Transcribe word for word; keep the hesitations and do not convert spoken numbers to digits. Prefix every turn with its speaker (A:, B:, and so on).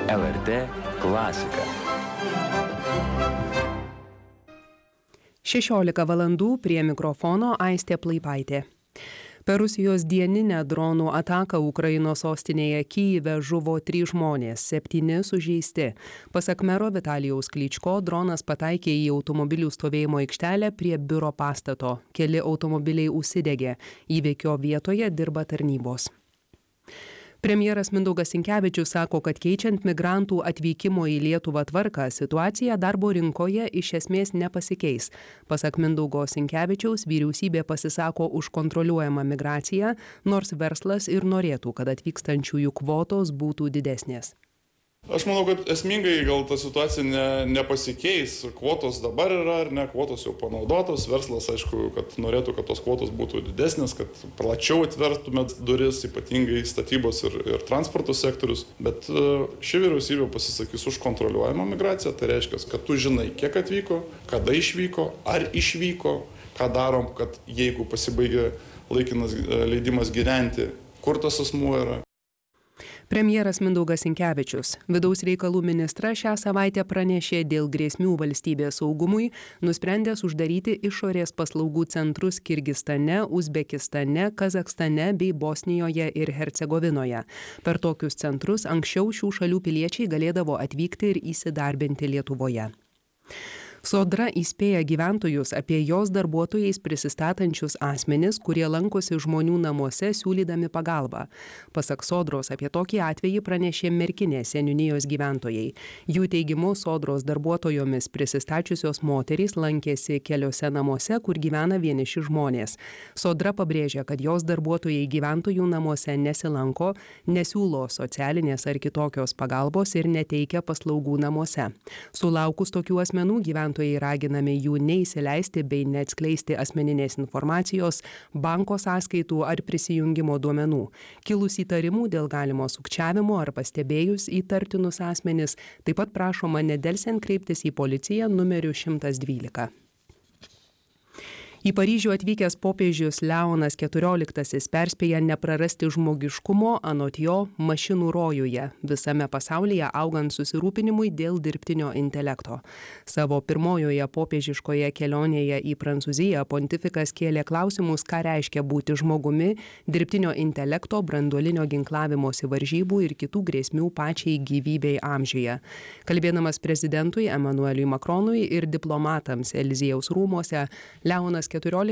A: L R T klasika.
B: šešiolika valandų prie mikrofono Aistė Plaipaitė. Per Rusijos dieninę dronų ataką Ukrainos sostinėje Kyjive žuvo trys žmonės, septyni sužeisti. Pasak mero Vitalijaus Klyčko, dronas pataikė į automobilių stovėjimo aikštelę prie biuro pastato. Keli automobiliai užsidegė. Įvykio vietoje dirba tarnybos. Premjeras Mindaugas Sinkevičius sako, kad keičiant migrantų atvykimo į Lietuvą tvarką, situacija darbo rinkoje iš esmės nepasikeis. Pasak Mindaugo Sinkevičiaus, vyriausybė pasisako už kontroliuojamą migraciją, nors verslas ir norėtų, kad atvykstančiųjų kvotos būtų didesnės.
C: Aš manau, kad esmingai gal ta situacija ne, nepasikeis. Kvotos dabar yra, ar ne, kvotos jau panaudotos. Verslas, aišku, kad norėtų, kad tos kvotos būtų didesnės, kad plačiau atvertumėt duris, ypatingai statybos ir, ir transporto sektorius. Bet ši vyriausybė pasisakys už kontroliuojamą migraciją. Tai reiškia, kad tu žinai, kiek atvyko, kada išvyko, ar išvyko, ką darom, kad jeigu pasibaigė laikinas leidimas gyventi, kur tas asmuo yra.
B: Premjeras Mindaugas Sinkevičius. Vidaus reikalų ministra šią savaitę pranešė dėl grėsmių valstybės saugumui, nusprendęs uždaryti išorės paslaugų centrus Kirgizstane, Uzbekistane, Kazachstane bei Bosnijoje ir Hercegovinoje. Per tokius centrus anksčiau šių šalių piliečiai galėdavo atvykti ir įsidarbinti Lietuvoje. Sodra įspėja gyventojus apie jos darbuotojais prisistatančius asmenis, kurie lankosi žmonių namuose siūlydami pagalbą. Pasak Sodros, apie tokį atvejį pranešė Merkinės seniūnijos gyventojai. Jų teigimu, Sodros darbuotojomis prisistačiusios moterys lankėsi keliose namuose, kur gyvena vieniši žmonės. Sodra pabrėžia, kad jos darbuotojai gyventojų namuose nesilanko, nesiūlo socialinės ar kitokios pagalbos ir neteikia paslaugų namuose. Sulaukus tokių asmenų gyventojai Gyventojai raginami jų neįsileisti bei neatskleisti asmeninės informacijos, banko sąskaitų ar prisijungimo duomenų. Kilus įtarimų dėl galimo sukčiavimo ar pastebėjus įtartinus asmenis, taip pat prašoma nedelsiant kreiptis į policiją numeriu šimtas dvylika. Į Paryžių atvykęs popiežius Leonas keturioliktasis perspėja neprarasti žmogiškumo, anot jo, mašinų rojuje, visame pasaulyje augant susirūpinimui dėl dirbtinio intelekto. Savo pirmojoje popiežiškoje kelionėje į Prancūziją pontifikas kėlė klausimus, ką reiškia būti žmogumi, dirbtinio intelekto, branduolinio ginklavimosi varžybų ir kitų grėsmių pačiai gyvybei amžiuje. Kalbėdamas prezidentui Emanueliui Makronui ir diplomatams Eliziejaus rūmuose, Leonas keturioliktasis